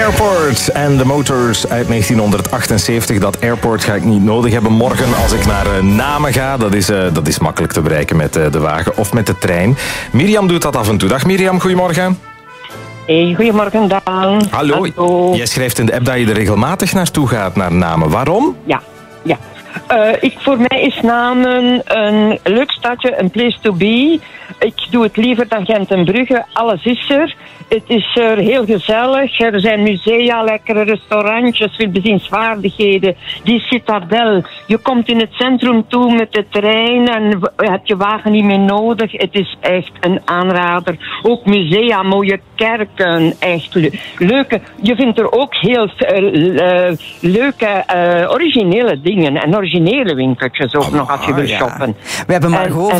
Airport en de Motors uit 1978. Dat Airport ga ik niet nodig hebben morgen als ik naar Namen ga. Dat is makkelijk te bereiken met de wagen of met de trein. Mirjam doet dat af en toe. Dag Mirjam, goedemorgen. Hey, goedemorgen Daan. Hallo. Jij schrijft in de app dat je er regelmatig naartoe gaat naar Namen. Waarom? Ja. Voor mij is Namen een leuk stadje, een place to be. Ik doe het liever dan Gent en Brugge. Alles is er. Het is er heel gezellig. Er zijn musea, lekkere restaurantjes, veel bezienswaardigheden. Die citadel. Je komt in het centrum toe met de trein en je hebt je wagen niet meer nodig. Het is echt een aanrader. Ook musea, mooie kerken, echt leuke. Je vindt er ook heel leuke originele dingen en originele winkeltjes ook nog als je wil shoppen. We hebben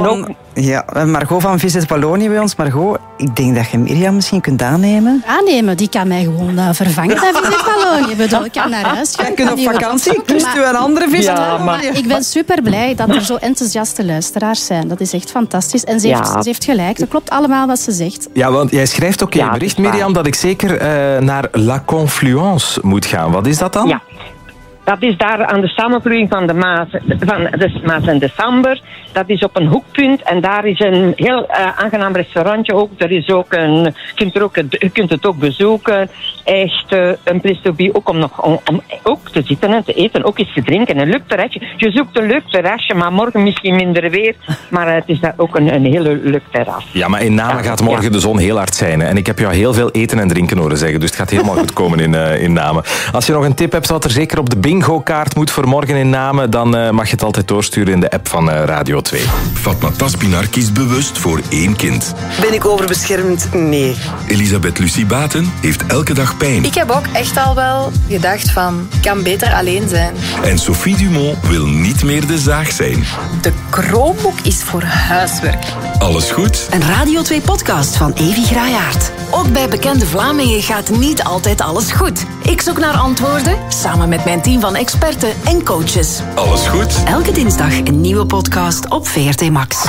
Margot van Visit Wallonië bij ons. Margot, ik denk dat je Mirjam misschien kunt aannemen. Aannemen, die kan mij gewoon vervangen bij Visit Wallonië. Ik kan naar huis. Jij kunt op vakantie, kust u een andere Visit Wallonië. Ik ben super blij dat er zo enthousiaste luisteraars zijn. Dat is echt fantastisch. En ze heeft gelijk. Dat klopt allemaal wat ze zegt. Ja, want jij schrijft ook in je bericht, Mirjam, dat ik zeker naar La Confluence moet gaan. Wat is dat dan? Ja. Dat is daar aan de samenvloeiing van de Maas en de Samber. Dat is op een hoekpunt en daar is een heel aangenaam restaurantje ook. Er is ook je kunt het ook bezoeken. Echt een place to be, ook om ook te zitten en te eten, ook iets te drinken. Een leuk terrasje. Je zoekt een leuk terrasje, maar morgen misschien minder weer. Maar het is daar ook een heel leuk terras. Ja, maar in Namen gaat morgen de zon heel hard schijnen. En ik heb jou heel veel eten en drinken horen zeggen. Dus het gaat helemaal goed komen in Namen. Als je nog een tip hebt wat er zeker op de bingo-kaart moet voor morgen in Namen, dan mag je het altijd doorsturen in de app van Radio 2. Fatma Taspinar kiest bewust voor 1 kind. Ben ik overbeschermd? Nee. Elisabeth Lucie Baten heeft elke dag pijn. Ik heb ook echt al wel gedacht van, ik kan beter alleen zijn. En Sophie Dumont wil niet meer de zaag zijn. De Chromebook is voor huiswerk. Alles goed? Een Radio 2-podcast van Evi Graayaert. Ook bij Bekende Vlamingen gaat niet altijd alles goed. Ik zoek naar antwoorden, samen met mijn team van experten en coaches. Alles goed? Elke dinsdag een nieuwe podcast op VRT Max.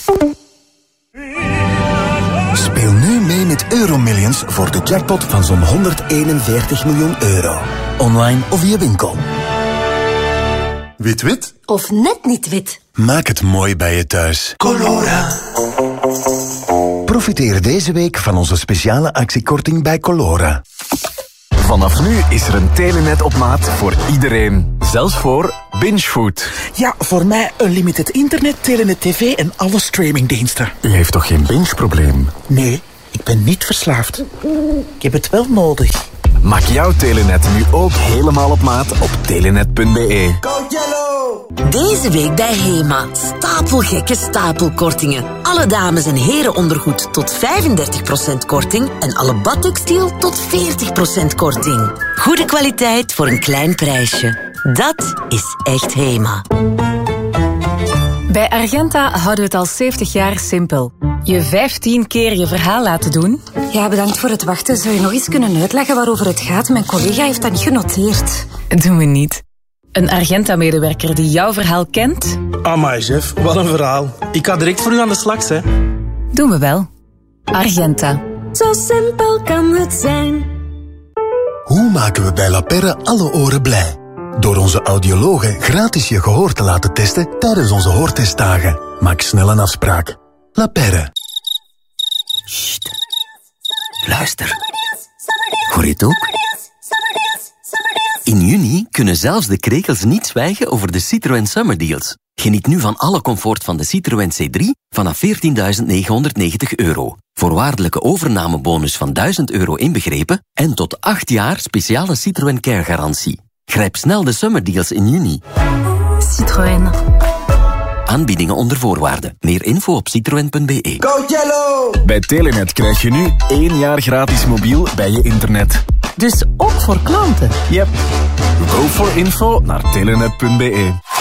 Speel nu mee met Euromillions voor de jackpot van zo'n 141 miljoen euro. Online of via winkel. Wit-wit? Of net niet wit. Maak het mooi bij je thuis. Colora. Profiteer deze week van onze speciale actiekorting bij Colora. Vanaf nu is er een Telenet op maat voor iedereen. Zelfs voor Bingefood. Ja, voor mij unlimited internet, Telenet TV en alle streamingdiensten. U heeft toch geen binge-probleem? Nee, ik ben niet verslaafd. Ik heb het wel nodig. Maak jouw Telenet nu ook helemaal op maat op telenet.be. Deze week bij Hema. Stapelgekke stapelkortingen. Alle dames- en herenondergoed tot 35% korting. En alle badtextiel tot 40% korting. Goede kwaliteit voor een klein prijsje. Dat is echt Hema. Bij Argenta houden we het al 70 jaar simpel. Je 15 keer je verhaal laten doen. Ja, bedankt voor het wachten. Zou je nog eens kunnen uitleggen waarover het gaat? Mijn collega heeft dat niet genoteerd. Doen we niet. Een Argenta-medewerker die jouw verhaal kent? Amai, chef, wat een verhaal. Ik ga direct voor u aan de slag, hè. Doen we wel. Argenta. Zo simpel kan het zijn. Hoe maken we bij La Perre alle oren blij? Door onze audiologen gratis je gehoor te laten testen tijdens onze hoortestdagen. Maak snel een afspraak. La Perre. Sst. Luister. Hoor je het ook? In juni kunnen zelfs de krekels niet zwijgen over de Citroën Summer Deals. Geniet nu van alle comfort van de Citroën C3 vanaf €14.990. Voorwaardelijke overnamebonus van €1.000 inbegrepen en tot 8 jaar speciale Citroën Care garantie. Grijp snel de Summer Deals in juni. Citroën. Aanbiedingen onder voorwaarden. Meer info op citroen.be. Go Jello! Bij Telenet krijg je nu 1 jaar gratis mobiel bij je internet. Dus ook voor klanten? Yep. Go for info naar telenet.be.